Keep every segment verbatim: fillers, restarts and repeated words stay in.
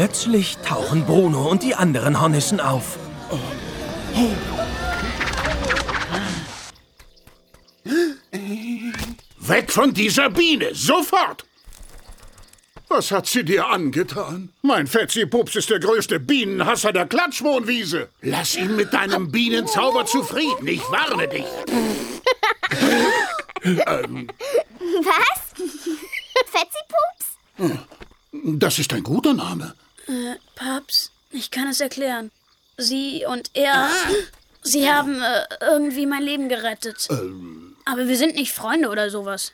Plötzlich tauchen Bruno und die anderen Hornissen auf. Weg von dieser Biene, sofort! Was hat sie dir angetan? Mein Fetzi-Pups ist der größte Bienenhasser der Klatschmohnwiese. Lass ihn mit deinem Bienenzauber zufrieden, ich warne dich. ähm, Was? Fetzi-Pups? Das ist ein guter Name. Äh, Paps, ich kann es erklären. Sie und er, sie haben äh, irgendwie mein Leben gerettet. Ähm. Aber wir sind nicht Freunde oder sowas.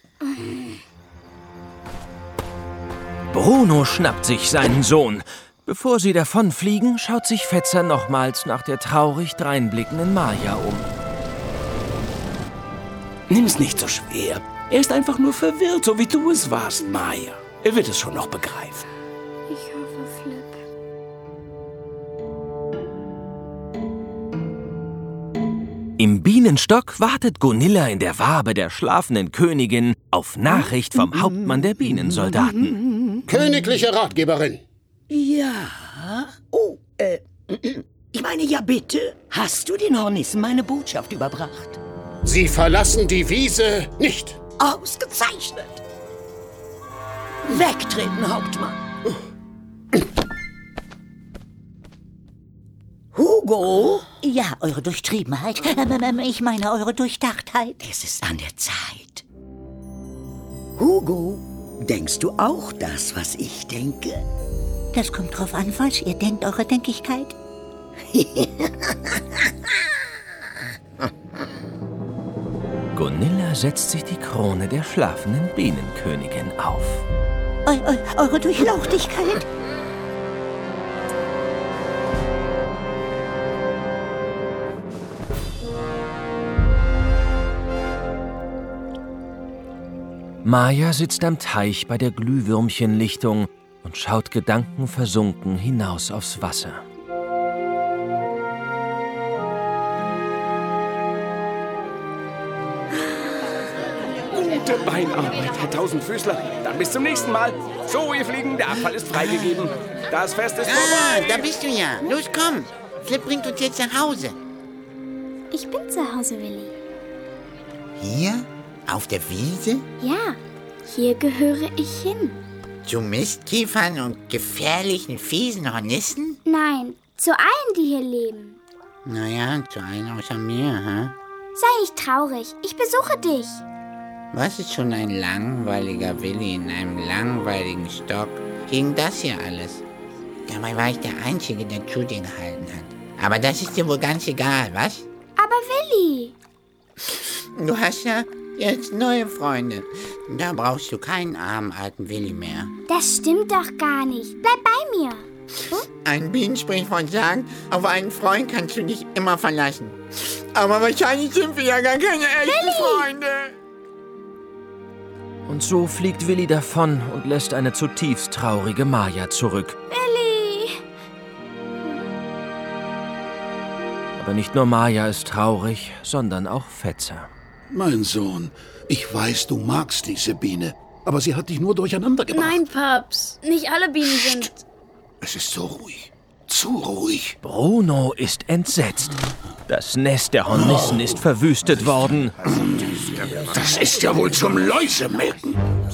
Bruno schnappt sich seinen Sohn. Bevor sie davonfliegen, schaut sich Fetzer nochmals nach der traurig dreinblickenden Maja um. Nimm's nicht so schwer. Er ist einfach nur verwirrt, so wie du es warst, Maja. Er wird es schon noch begreifen. Ich hoffe, Flip. Im Bienenstock wartet Gunilla in der Wabe der schlafenden Königin auf Nachricht vom Hauptmann der Bienensoldaten. Königliche Ratgeberin. Ja? Oh, äh, ich meine, ja bitte. Hast du den Hornissen meine Botschaft überbracht? Sie verlassen die Wiese nicht. Ausgezeichnet. Wegtreten, Hauptmann. Hugo? Ja, eure Durchtriebenheit. Ich meine eure Durchdachtheit. Es ist an der Zeit. Hugo, denkst du auch das, was ich denke? Das kommt drauf an, falls ihr denkt, eure Denkigkeit. Gunilla setzt sich die Krone der schlafenden Bienenkönigin auf. Eu, eu, eure Durchlauchtigkeit. Maja sitzt am Teich bei der Glühwürmchenlichtung und schaut gedankenversunken hinaus aufs Wasser. Gute Beinarbeit, Herr Tausendfüßler. Dann bis zum nächsten Mal. So, ihr Fliegen, der Abfall ist freigegeben. Das Fest ist Ah, vorbei. da bist du ja. Los, komm. Flip bringt uns jetzt nach Hause. Ich bin zu Hause, Willi. Hier? Auf der Wiese? Ja, hier gehöre ich hin. Zu Mistkiefern und gefährlichen, fiesen Hornissen? Nein, zu allen, die hier leben. Naja, zu allen außer mir, hä? Sei nicht traurig, ich besuche dich. Was ist schon ein langweiliger Willi in einem langweiligen Stock gegen das hier alles? Dabei war ich der Einzige, der zu dir gehalten hat. Aber das ist dir wohl ganz egal, was? Aber Willi! Du hast ja jetzt neue Freunde. Da brauchst du keinen armen alten Willi mehr. Das stimmt doch gar nicht. Bleib bei mir. Ein Bienensprichwort sagt, auf einen Freund kannst du dich immer verlassen. Aber wahrscheinlich sind wir ja gar keine echten Willi! Freunde. Und so fliegt Willi davon und lässt eine zutiefst traurige Maja zurück. Willi! Aber nicht nur Maja ist traurig, sondern auch Fetzer. Mein Sohn, ich weiß, du magst diese Biene, aber sie hat dich nur durcheinander gebracht. Nein, Paps, nicht alle Bienen sind... Es ist so ruhig, zu ruhig. Bruno ist entsetzt. Das Nest der Hornissen ist verwüstet worden. Das ist ja wohl zum Läusemelken.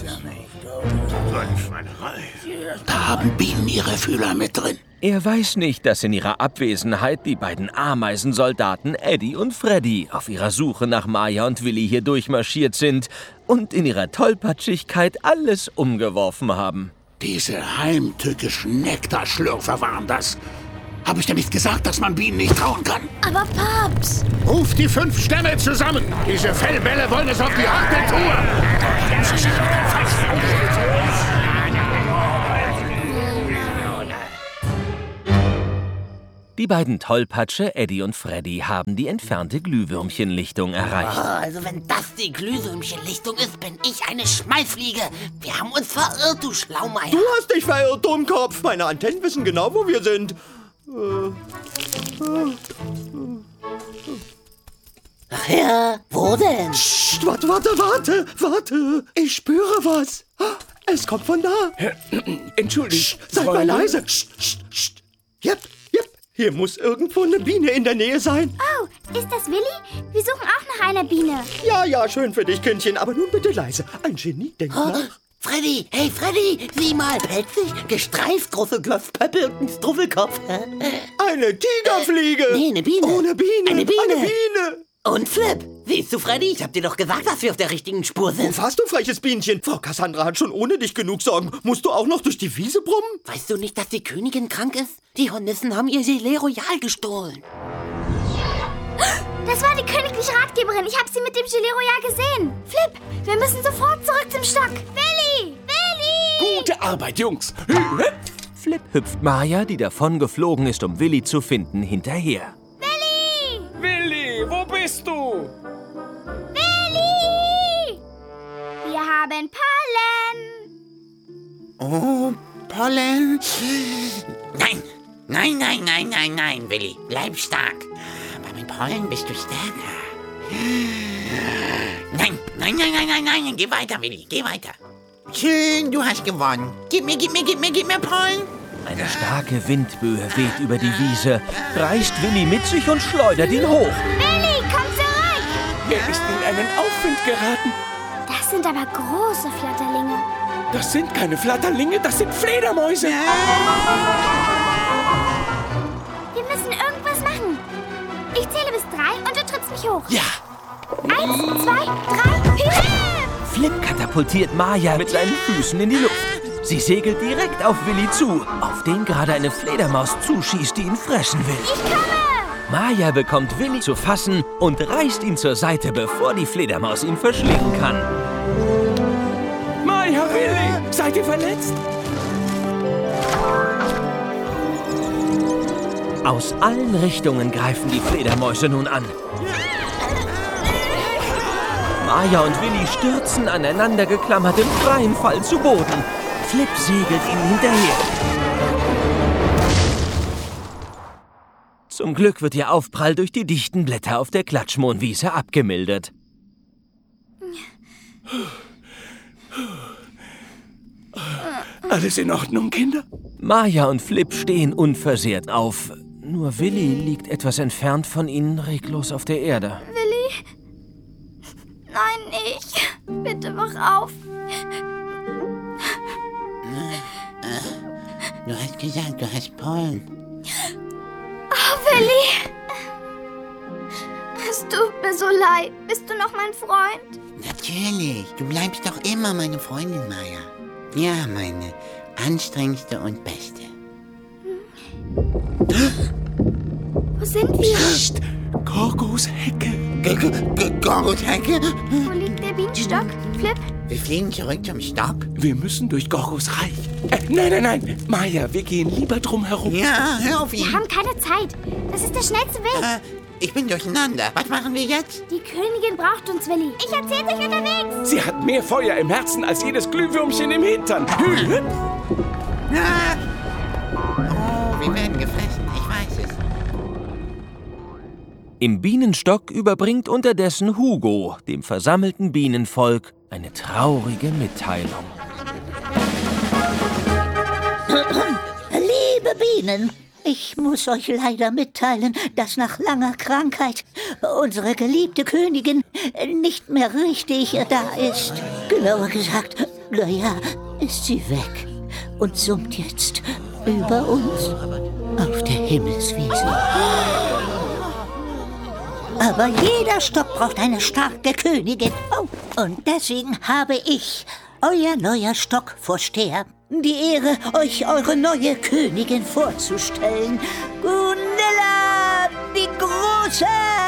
Da haben Bienen ihre Fühler mit drin. Er weiß nicht, dass in ihrer Abwesenheit die beiden Ameisensoldaten Eddie und Freddy auf ihrer Suche nach Maja und Willi hier durchmarschiert sind und in ihrer Tollpatschigkeit alles umgeworfen haben. Diese heimtückischen Nektarschlürfer waren das. Habe ich dir nicht gesagt, dass man Bienen nicht trauen kann? Aber Paps! Ruf die fünf Stämme zusammen. Diese Fellbälle wollen es auf die harte Tour. Die beiden Tollpatsche, Eddie und Freddy, haben die entfernte Glühwürmchenlichtung erreicht. Also wenn das die Glühwürmchenlichtung ist, bin ich eine Schmeißfliege. Wir haben uns verirrt, du Schlaumeier. Du hast dich verirrt, Dummkopf. Meine Antennen wissen genau, wo wir sind. Ach ja, wo denn? Psst, warte, warte, warte, warte. Ich spüre was. Es kommt von da. Entschuldigt, seid mal leise. Psst, psst, psst. Jep, jep. Hier muss irgendwo eine Biene in der Nähe sein. Oh, ist das Willi? Wir suchen auch nach einer Biene. Ja, ja, schön für dich, Kindchen. Aber nun bitte leise. Ein Genie, denk Oh, nach. Freddy, hey Freddy, sieh mal, pelzig, gestreift, große Köpfe und Struffelkopf. Eine Tigerfliege. Nee, eine Biene. Oh, eine Biene. Eine Biene. Eine Biene. Und Flip, siehst du, Freddy, ich hab dir doch gesagt, dass wir auf der richtigen Spur Wo sind. warst du, freches Bienchen? Frau Cassandra hat schon ohne dich genug Sorgen. Musst du auch noch durch die Wiese brummen? Weißt du nicht, dass die Königin krank ist? Die Hornissen haben ihr Gelee Royal gestohlen. Das war die königliche Ratgeberin. Ich habe sie mit dem Gelee Royal gesehen. Flip, wir müssen sofort zurück zum Stock. Willi! Willi! Gute Arbeit, Jungs. Flip hüpft Maya, die davon geflogen ist, um Willi zu finden, hinterher. Willi! Willi, wo bist du? Willi! Wir haben Pollen. Oh, Pollen. Nein, nein, nein, nein, nein, nein, Willi. Bleib stark. Aber mit Pollen bist du stärker. Nein, nein, nein, nein, nein, nein. Geh weiter, Willi, geh weiter. Schön, du hast gewonnen. Gib mir, gib mir, gib mir, gib mir Pollen. Eine starke Windböe weht über die Wiese, reißt Willi mit sich und schleudert ihn hoch. Willi, komm zurück! Er ist in einen Aufwind geraten. Das sind aber große Flatterlinge. Das sind keine Flatterlinge, das sind Fledermäuse. Wir müssen irgendwas machen. Ich zähle bis drei und du trittst mich hoch. Ja. Eins, zwei, drei, hüpf! Flip katapultiert Maya mit seinen Füßen in die Luft. Sie segelt direkt auf Willi zu, auf den gerade eine Fledermaus zuschießt, die ihn fressen will. Ich komme! Maya bekommt Willi zu fassen und reißt ihn zur Seite, bevor die Fledermaus ihn verschlingen kann. Maya, Willi, seid ihr verletzt? Aus allen Richtungen greifen die Fledermäuse nun an. Maya und Willi stürzen aneinander geklammert im freien Fall zu Boden. Flip segelt ihnen hinterher. Zum Glück wird ihr Aufprall durch die dichten Blätter auf der Klatschmohnwiese abgemildert. Alles in Ordnung, Kinder? Maya und Flip stehen unversehrt auf. Nur Willi liegt etwas entfernt von ihnen, reglos auf der Erde. Willi? Nein, ich. Bitte wach auf. Du hast gesagt, du hast Pollen. Oh, Willi. Es tut mir so leid. Bist du noch mein Freund? Natürlich, du bleibst doch immer meine Freundin, Maya. Ja, meine anstrengendste und beste. Wo sind wir? Psst, Gorgos Hecke. Gorgos Hecke? Wo liegt der Bienenstock? Flip? Wir fliegen zurück zum Stock. Wir müssen durch Gorgos Reich. Äh, nein, nein, nein. Maya, wir gehen lieber drum herum. Ja, hör auf ihn. Wir haben keine Zeit. Das ist der schnellste Weg. Äh, ich bin durcheinander. Was machen wir jetzt? Die Königin braucht uns, Willi. Ich erzähl's euch unterwegs. Sie hat mehr Feuer im Herzen als jedes Glühwürmchen im Hintern. Ah. Oh, wir werden gefressen. Ich weiß es. Im Bienenstock überbringt unterdessen Hugo dem versammelten Bienenvolk eine traurige Mitteilung. Liebe Bienen, ich muss euch leider mitteilen, dass nach langer Krankheit unsere geliebte Königin nicht mehr richtig da ist. Genauer gesagt, naja, ist sie weg und summt jetzt über uns auf der Himmelswiese. Aber jeder Stock braucht eine starke Königin. Oh, und deswegen habe ich, euer neuer Stockvorsteher, die Ehre, euch eure neue Königin vorzustellen. Gunilla, die Große!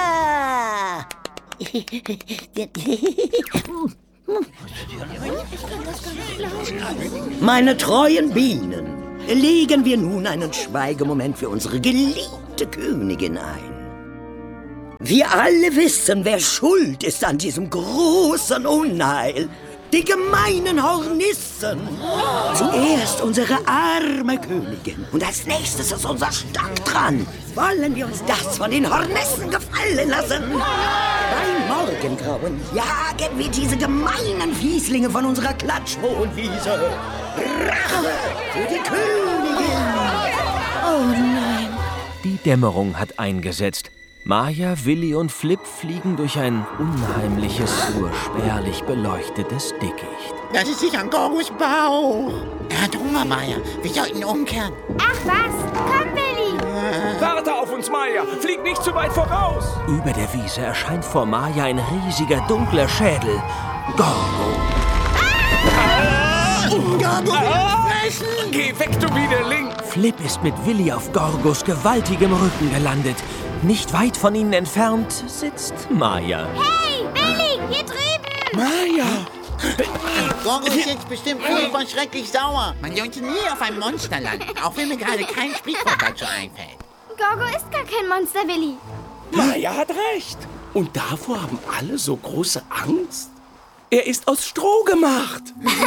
Meine treuen Bienen, legen wir nun einen Schweigemoment für unsere geliebte Königin ein. Wir alle wissen, wer schuld ist an diesem großen Unheil. Die gemeinen Hornissen. Zuerst unsere arme Königin und als nächstes ist unser Stock dran. Wollen wir uns das von den Hornissen gefallen lassen? Bei Morgengrauen jagen wir diese gemeinen Fieslinge von unserer Klatschmohnwiese. Rache für die Königin! Oh nein. Die Dämmerung hat eingesetzt. Maya, Willi und Flip fliegen durch ein unheimliches, nur spärlich beleuchtetes Dickicht. Das ist sicher ein Gorgos Bauch. Er hat Hunger, Maya. Wir sollten ihn umkehren. Ach was, komm, Willi. Warte auf uns, Maya. Flieg nicht zu weit voraus. Über der Wiese erscheint vor Maya ein riesiger, dunkler Schädel. Gorgo. Ah! Gorgo will fressen. Geh weg, du Widerling. Flip ist mit Willi auf Gorgos gewaltigem Rücken gelandet. Nicht weit von ihnen entfernt sitzt Maya. Hey, Willi, hier drüben. Maya. Gorgo ist jetzt bestimmt furchtbar schrecklich sauer. Man sollte nie auf ein Monster landen, auch wenn mir gerade kein Sprichwort dazu einfällt. Gorgo ist gar kein Monster, Willi. Maya hat recht. Und davor haben alle so große Angst. Er ist aus Stroh gemacht.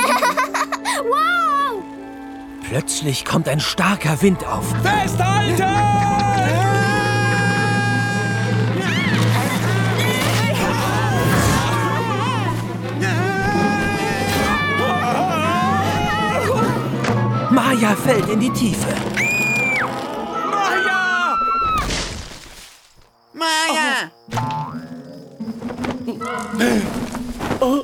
Wow! Plötzlich kommt ein starker Wind auf. Festhalten! Maya fällt in die Tiefe. Maya! Maya! Oh. Oh.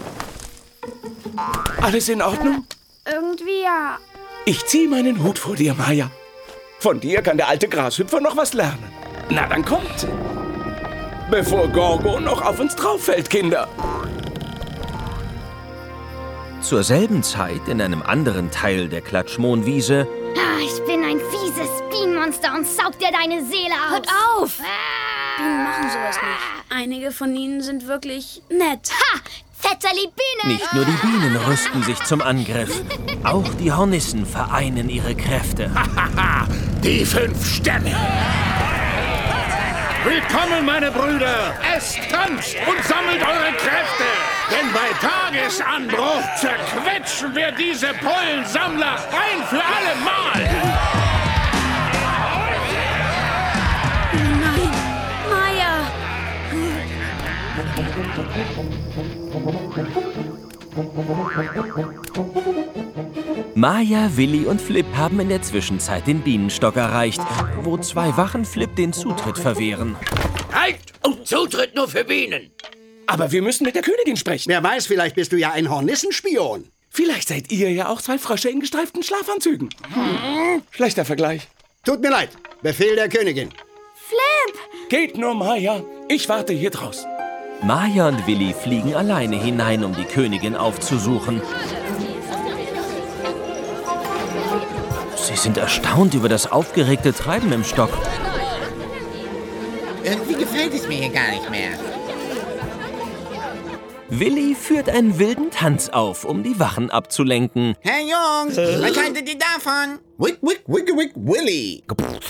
Alles in Ordnung? Irgendwie ja. Ich zieh meinen Hut vor dir, Maya. Von dir kann der alte Grashüpfer noch was lernen. Na, dann kommt. Bevor Gorgo noch auf uns drauf fällt, Kinder. Zur selben Zeit in einem anderen Teil der Klatschmohnwiese. Ah, ich bin ein fieses Bienenmonster und saug dir deine Seele aus. Hört auf! Bienen machen sowas nicht. Einige von ihnen sind wirklich nett. Ha! Vetterli Biene! Nicht nur die Bienen rüsten sich zum Angriff. Auch die Hornissen vereinen ihre Kräfte. Die fünf Stämme! Willkommen, meine Brüder! Esst, tanzt und sammelt eure Kräfte! Denn bei Tagesanbruch zerquetschen wir diese Pollensammler ein für alle Mal! Nein, Maya! Maya, Willi und Flip haben in der Zwischenzeit den Bienenstock erreicht, wo zwei Wachen Flip den Zutritt verwehren. Halt! Und Zutritt nur für Bienen! Aber wir müssen mit der Königin sprechen. Wer weiß, vielleicht bist du ja ein Hornissenspion. Vielleicht seid ihr ja auch zwei Frösche in gestreiften Schlafanzügen. Hm. Schlechter Vergleich. Tut mir leid. Befehl der Königin. Flip! Geht nur, Maya. Ich warte hier draußen. Maya und Willi fliegen alleine hinein, um die Königin aufzusuchen. Sie sind erstaunt über das aufgeregte Treiben im Stock. Irgendwie gefällt es mir hier gar nicht mehr. Willi führt einen wilden Tanz auf, um die Wachen abzulenken. Hey Jungs, was haltet ihr davon? Wick, wick, wick, wick, Willi.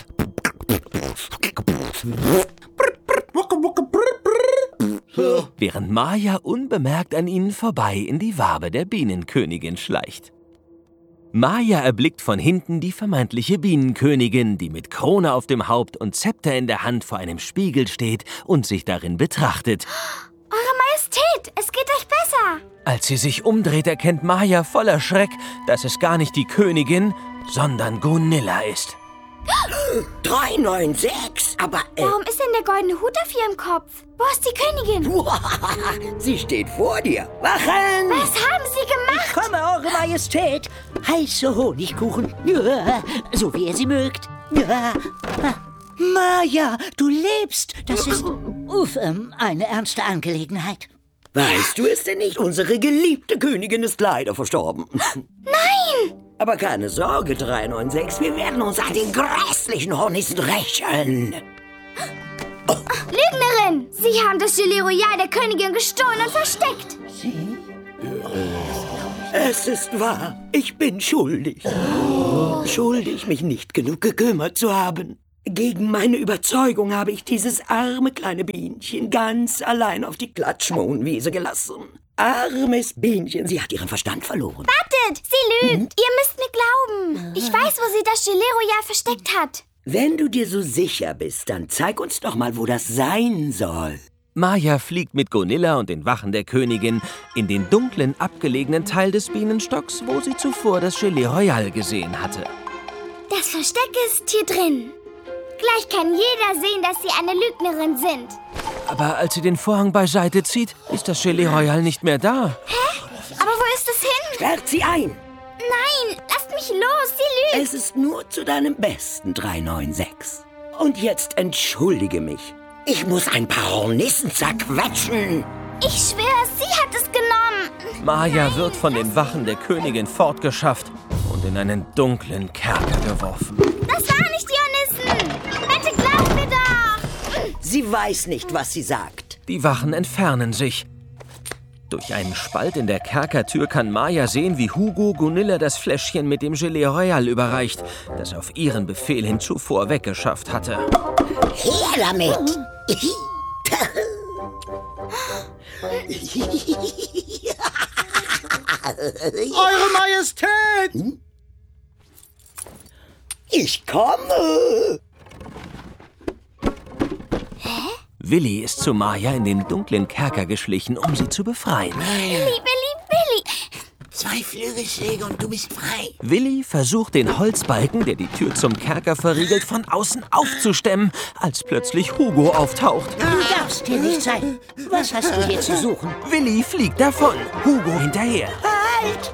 Während Maya unbemerkt an ihnen vorbei in die Wabe der Bienenkönigin schleicht. Maya erblickt von hinten die vermeintliche Bienenkönigin, die mit Krone auf dem Haupt und Zepter in der Hand vor einem Spiegel steht und sich darin betrachtet. Eure Majestät, es geht euch besser. Als sie sich umdreht, erkennt Maya voller Schreck, dass es gar nicht die Königin, sondern Gunilla ist. drei neun sechs, aber... Äh, Warum ist denn der goldene Hut auf ihrem Kopf? Wo ist die Königin? Sie steht vor dir. Wachen! Was haben Sie gemacht? Komme, Eure Majestät. Heiße Honigkuchen. Ja, so wie ihr sie mögt. Ja. Maya, du lebst. Das ist uff, ähm, eine ernste Angelegenheit. Weißt du es denn nicht? Unsere geliebte Königin ist leider verstorben. Nein! Aber keine Sorge, drei neun sechs, wir werden uns an den grässlichen Hornissen rächen. Oh. Lügnerin! Sie haben das Gelee Royal der Königin gestohlen und versteckt. Sie? Es ist wahr, ich bin schuldig. Schuldig, mich nicht genug gekümmert zu haben. Gegen meine Überzeugung habe ich dieses arme kleine Bienchen ganz allein auf die Klatschmohnwiese gelassen. Armes Bienchen, sie hat ihren Verstand verloren. Wartet, sie lügt. Hm? Ihr müsst mir glauben. Ich weiß, wo sie das Gelee Royal versteckt hat. Wenn du dir so sicher bist, dann zeig uns doch mal, wo das sein soll. Maya fliegt mit Gunilla und den Wachen der Königin in den dunklen, abgelegenen Teil des Bienenstocks, wo sie zuvor das Gelee Royal gesehen hatte. Das Versteck ist hier drin. Gleich kann jeder sehen, dass Sie eine Lügnerin sind. Aber als sie den Vorhang beiseite zieht, ist das Gelee Royal nicht mehr da. Hä? Aber wo ist es hin? Sperrt sie ein! Nein, lasst mich los, sie lügt. Es ist nur zu deinem Besten, drei neun sechs. Und jetzt entschuldige mich. Ich muss ein paar Hornissen zerquetschen. Ich schwöre, sie hat es genommen. Maya Nein, wird von den Wachen der Königin fortgeschafft und in einen dunklen Kerker geworfen. Das waren nicht die Hornissen. Bitte glaubt mir doch. Sie weiß nicht, was sie sagt. Die Wachen entfernen sich. Durch einen Spalt in der Kerkertür kann Maya sehen, wie Hugo Gunilla das Fläschchen mit dem Gelee Royal überreicht, das er auf ihren Befehl hin zuvor weggeschafft hatte. Her damit! Eure Majestät! Ich komme! Willi ist zu Maya in den dunklen Kerker geschlichen, um sie zu befreien. Willi, Willi, Willi! Zwei Flügelschläge und du bist frei. Willi versucht, den Holzbalken, der die Tür zum Kerker verriegelt, von außen aufzustemmen, als plötzlich Hugo auftaucht. Du darfst hier nicht sein. Was hast du hier zu suchen? Willi fliegt davon, Hugo hinterher. Halt!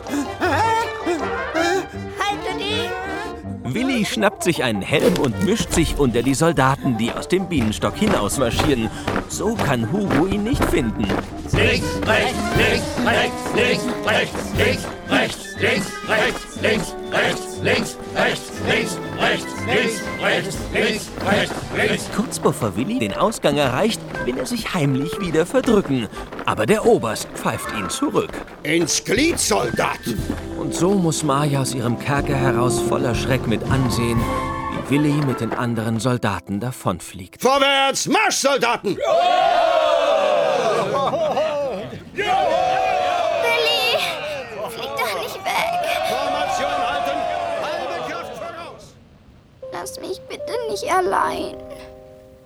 Haltet ihn! Willi schnappt sich einen Helm und mischt sich unter die Soldaten, die aus dem Bienenstock hinausmarschieren. So kann Hugo ihn nicht finden. Links, rechts, links, rechts, links, rechts, links, rechts, links, rechts, links, rechts, links, rechts, links, rechts, links, rechts, links, rechts, links. Kurz bevor Willi den Ausgang erreicht, will er sich heimlich wieder verdrücken. Aber der Oberst pfeift ihn zurück. Ins Glied, Soldat! Und so muss Maya aus ihrem Kerker heraus voller Schreck mit ansehen, wie Willi mit den anderen Soldaten davonfliegt. Vorwärts, Marsch, Soldaten! Willi, flieg doch nicht weg. Formation halten, halbe Kraft voraus! Lass mich bitte nicht allein.